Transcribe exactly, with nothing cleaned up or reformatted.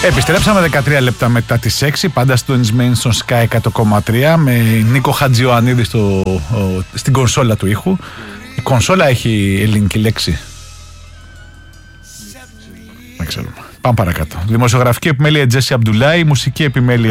Επιστρέψαμε δεκατρία λεπτά μετά τις έξι, πάντα στο Main στο Sky εκατό κόμμα τρία με Νίκο Χατζιωαννίδη στο, στην κονσόλα του ήχου. Η κονσόλα έχει ελληνική λέξη. Δεν ξέρουμε. Πάμε παρακάτω. Δημοσιογραφική επιμέλεια Τζέσι Αμπντουλάη, μουσική επιμέλεια